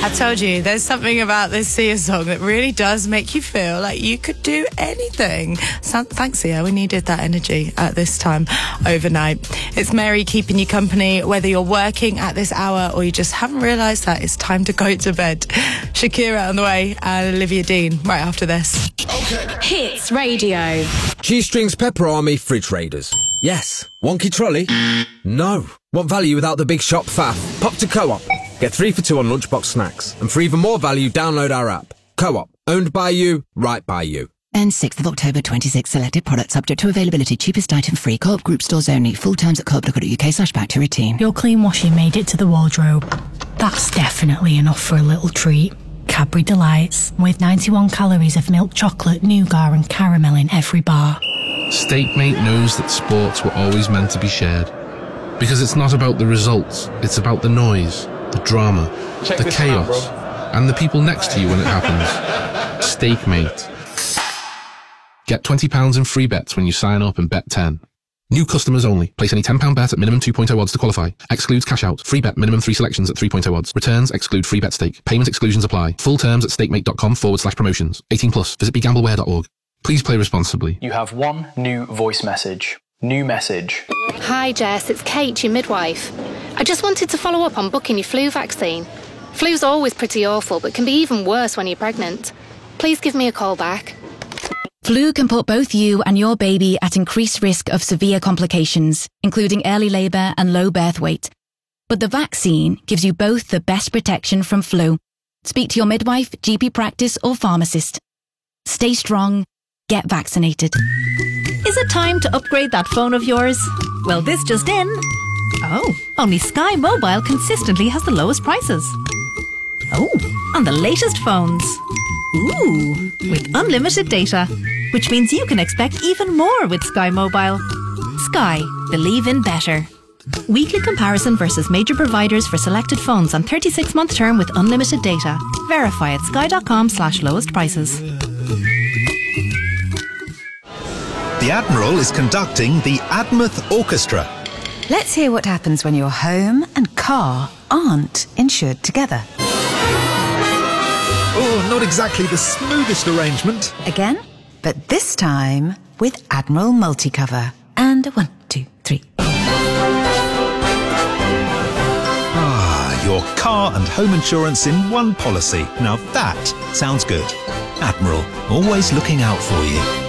I told you, there's something about this Sia song that really does make you feel like you could do anything. Thanks, Sia. We needed that energy at this time overnight. It's Mary keeping you company, whether you're working at this hour or you just haven't realised that it's time to go to bed. Shakira on the way and Olivia Dean right after this. Okay. Hits Radio. G-Strings Pepper Army Fridge Raiders. Yes. Wonky trolley? No. Want value without the big shop faff? Pop to Co-op. Get 3 for 2 on lunchbox snacks. And for even more value, download our app. Co-op. Owned by you, right by you. And 6th of October 26, selected products subject to availability, cheapest item free, Co-op group stores only, full terms at co-op.co.uk/back to routine. Your clean washing made it to the wardrobe. That's definitely enough for a little treat. Cadbury Delights, with 91 calories of milk chocolate, nougat and caramel in every bar. Stakemate knows that sports were always meant to be shared. Because it's not about the results, it's about the noise, the drama, the chaos, and the people next to you when it happens. Stakemate. Get £20 in free bets when you sign up and bet 10. New customers only. Place any £10 bet at minimum 2.0 odds to qualify. Excludes cash out. Free bet minimum 3 selections at 3.0 odds. Returns exclude free bet stake. Payment exclusions apply. Full terms at stakemate.com/promotions. 18 plus. Visit begambleware.org. Please play responsibly. You have one new voice message. New message. Hi Jess, it's Kate, your midwife. I just wanted to follow up on booking your flu vaccine. Flu's always pretty awful, but can be even worse when you're pregnant. Please give me a call back. Flu can put both you and your baby at increased risk of severe complications, including early labour and low birth weight. But the vaccine gives you both the best protection from flu. Speak to your midwife, GP practice or pharmacist. Stay strong. Get vaccinated. Is it time to upgrade that phone of yours? Well, this just in. Oh, only Sky Mobile consistently has the lowest prices. Oh, on the latest phones. Ooh, with unlimited data, which means you can expect even more with Sky Mobile. Sky, believe in better. Weekly comparison versus major providers for selected phones on 36-month term with unlimited data. Verify at sky.com/lowest prices. The Admiral is conducting the Admouth Orchestra. Let's hear what happens when your home and car aren't insured together. Oh, not exactly the smoothest arrangement. Again, but this time with Admiral Multicover. And 1, 2, 3. Your car and home insurance in one policy. Now that sounds good. Admiral, always looking out for you.